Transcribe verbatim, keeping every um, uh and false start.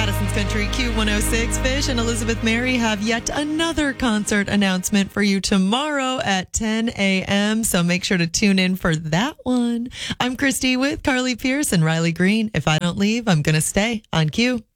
Madison's Country Q one oh six. Fish and Elizabeth Mary have yet another concert announcement for you tomorrow at ten a.m. So make sure to tune in for that one. I'm Christy with Carly Pierce and Riley Green. If I don't leave, I'm going to stay on Q.